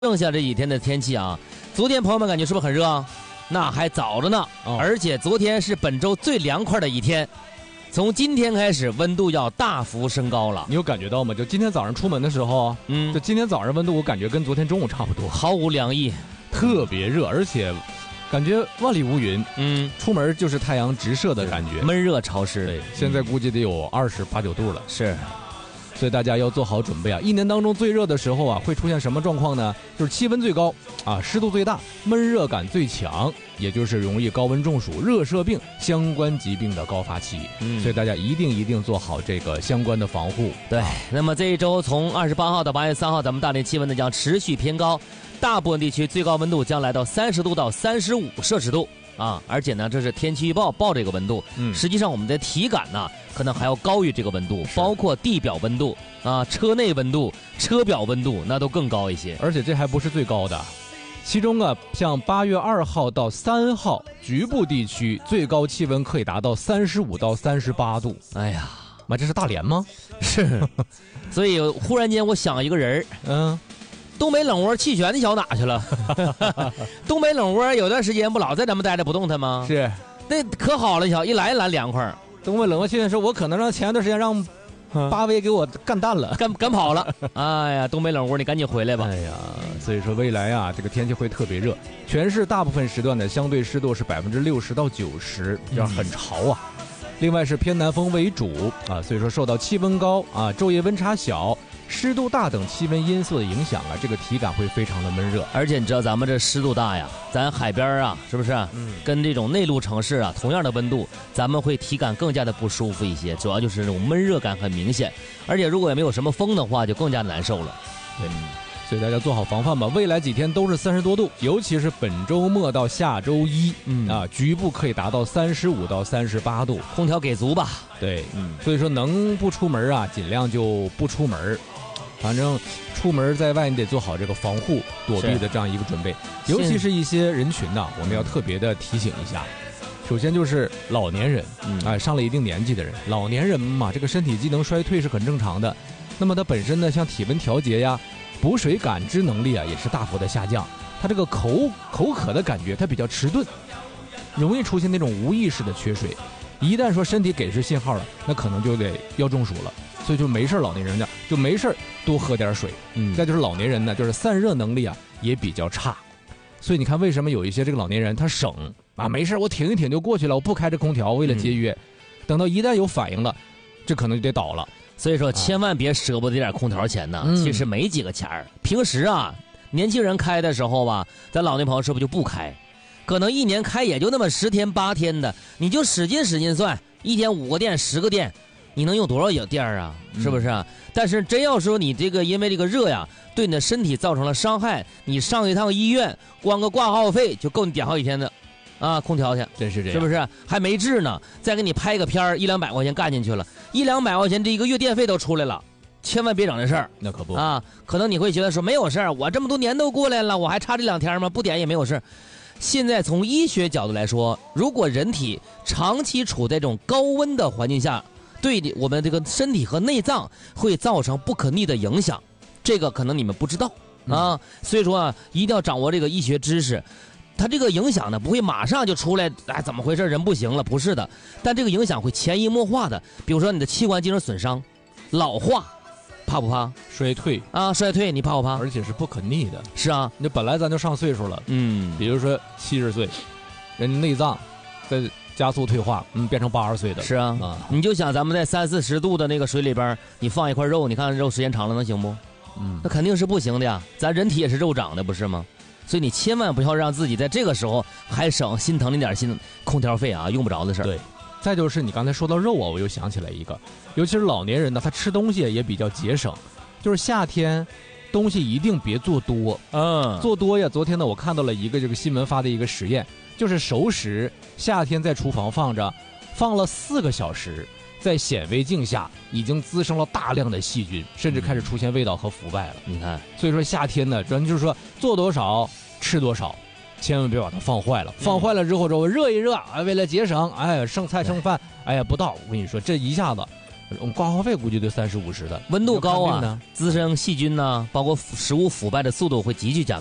剩下这几天的天气啊，昨天朋友们感觉是不是很热啊？那还早着呢，而且昨天是本周最凉快的一天，从今天开始温度要大幅升高了。 你有感觉到吗？就今天早上出门的时候，就今天早上温度我感觉跟昨天中午差不多， 毫无凉意， 特别热，而且感觉万里无云，出门就是太阳直射的感觉， 闷热潮湿。 对，现在估计得有28、9度了。 是。 所以大家要做好准备啊！一年当中最热的时候啊，会出现什么状况呢？就是气温最高啊，湿度最大，闷热感最强，也就是容易高温中暑、热射病相关疾病的高发期。所以大家一定做好这个相关的防护。 对，那么这一周从28号到8月3号，咱们大连气温呢将持续偏高，大部分地区最高温度将来到30度到35摄氏度。而且呢，这是天气预报报这个温度，实际上我们的体感呢，可能还要高于这个温度，包括地表温度车内温度、车表温度，那都更高一些。 而且这还不是最高的，其中啊，像8月2号到3号，局部地区最高气温可以达到35到38度。 哎呀， 妈，这是大连吗？ 是，所以忽然间我想一个人东北冷窝弃权的小哪去了？东北冷窝有段时间不老在咱们待着不动弹吗？ 是， 那可好了，小一来凉快。 东北冷窝弃权说，我可能让前一段时间让巴威给我干淡了， 干跑了。哎呀，东北冷窝，你赶紧回来吧。 哎呀，所以说未来啊，这个天气会特别热，全市大部分时段的相对湿度是60%到90%，这样很潮啊。另外是偏南风为主所以说受到气温高昼夜温差小、湿度大等气温因素的影响这个体感会非常的闷热。 而且你知道咱们这湿度大呀，咱海边是不是跟这种内陆城市同样的温度，咱们会体感更加的不舒服一些，主要就是这种闷热感很明显，而且如果也没有什么风的话，就更加难受了。 对，所以大家做好防范吧。未来几天都是30多度，尤其是本周末到下周一局部可以达到35到38度， 空调给足吧。 对，所以说能不出门尽量就不出门，反正出门在外你得做好这个防护躲避的这样一个准备，尤其是一些人群我们要特别的提醒一下。首先就是老年人上了一定年纪的人，老年人嘛，这个身体机能衰退是很正常的，那么它本身呢，像体温调节呀、补水感知能力也是大幅的下降，它这个口渴的感觉它比较迟钝，容易出现那种无意识的缺水，一旦说身体给示信号了，那可能就得要中暑了。所以就没事，老年人呢就没事多喝点水。再就是老年人呢，就是散热能力也比较差，所以你看为什么有一些这个老年人他省没事我挺一挺就过去了，我不开着空调为了节约，等到一旦有反应了，这可能就得倒了。 所以说千万别舍不得点空调钱呢，其实没几个钱儿。平时年轻人开的时候吧，咱老年朋友是不是就不开？可能一年开也就那么10天8天的，你就使劲算，一天5个电10个电，你能用多少电啊？是不是但是真要说你这个因为这个热对你的身体造成了伤害，你上一趟医院光个挂号费就够你点好几天的空调去， 真是这样， 是不是？还没治呢，再给你拍个片100-200块钱干进去了，100-200块钱这一个月电费都出来了，千万别整这事儿。 那可不可能你会觉得说没有事儿，我这么多年都过来了，我还差这2天吗？不点也没有事。现在从医学角度来说，如果人体长期处在这种高温的环境下，对我们这个身体和内脏会造成不可逆的影响，这个可能你们不知道所以说一定要掌握这个医学知识。它这个影响呢，不会马上就出来，怎么回事？人不行了，不是的。但这个影响会潜移默化的，比如说你的器官进行损伤、老化，怕不怕？ 衰退衰退，你怕不怕？ 而且是不可逆的。 是你本来咱就上岁数了，比如说70岁，人内脏在加速退化，变成80岁的。 是你就想咱们在30-40度的那个水里边，你放一块肉，你看肉时间长了能行不？那肯定是不行的呀。咱人体也是肉长的，不是吗？所以你千万不要让自己在这个时候还省心疼那点空调费用不着的事儿。 对，再就是你刚才说到肉我又想起来一个，尤其是老年人呢，他吃东西也比较节省，就是夏天东西一定别做多。做多昨天呢我看到了一个这个新闻发的一个实验，就是熟食夏天在厨房放了4个小时，在显微镜下已经滋生了大量的细菌，甚至开始出现味道和腐败了。 你看， 所以说夏天呢，咱就是说做多少吃多少，千万别把它放坏了。放坏了之后，热一热为了节省，剩菜剩饭，不到。我跟你说，这一下子我们挂号费估计得30-50的。 温度高啊要看病呢， 滋生细菌呐、包括食物腐败的速度会急剧加